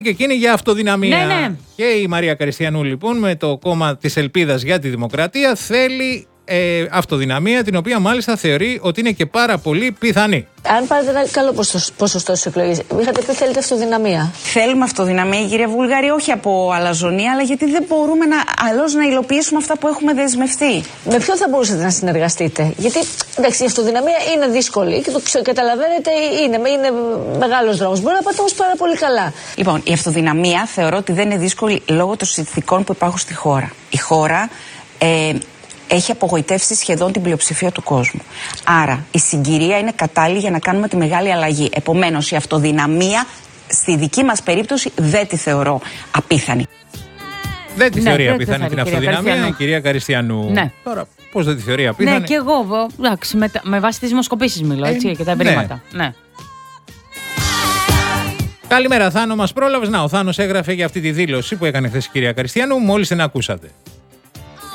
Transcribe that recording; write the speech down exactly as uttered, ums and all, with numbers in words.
Και εκείνη για αυτοδυναμία. Ναι, ναι. Και η Μαρία Καριστιανού, λοιπόν, με το κόμμα της Ελπίδας για τη Δημοκρατία, θέλει ε, αυτοδυναμία, την οποία μάλιστα θεωρεί ότι είναι και πάρα πολύ πιθανή. Αν πάρετε ένα καλό ποσοστό στις εκλογές, είχατε πει θέλετε αυτοδυναμία. Θέλουμε αυτοδυναμία, κύριε Βούλγαρη, όχι από αλαζονία, αλλά γιατί δεν μπορούμε να, αλλιώς να υλοποιήσουμε αυτά που έχουμε δεσμευτεί. Με ποιον θα μπορούσατε να συνεργαστείτε? Γιατί εντάξει, η αυτοδυναμία είναι δύσκολη και το καταλαβαίνετε, είναι, είναι μεγάλος δρόμος. Μπορεί να πάτε όμως πάρα πολύ καλά. Λοιπόν, η αυτοδυναμία θεωρώ ότι δεν είναι δύσκολη λόγω των συνθηκών που υπάρχουν στη χώρα. Η χώρα ε, έχει απογοητεύσει σχεδόν την πλειοψηφία του κόσμου. Άρα η συγκυρία είναι κατάλληλη για να κάνουμε τη μεγάλη αλλαγή. Επομένως, η αυτοδυναμία στη δική μας περίπτωση δεν τη θεωρώ απίθανη. Δεν τη Ναι, θεωρεί δεν απίθανη τη την θεωρεί, κυρία αυτοδυναμία η Καριστιανού. κυρία Καριστιανού. Ναι. Τώρα, πώς δεν τη θεωρεί απίθανη? Ναι, και εγώ. Εντάξει, με, με βάση τις δημοσκοπήσεις μιλώ, έτσι, Ε, και τα ναι. ευρήματα. Ναι. Καλημέρα, Θάνο, μας πρόλαβες? Να, ο Θάνος έγραφε για αυτή τη δήλωση που έκανε χθες η κυρία Καριστιανού, μόλις την ακούσατε.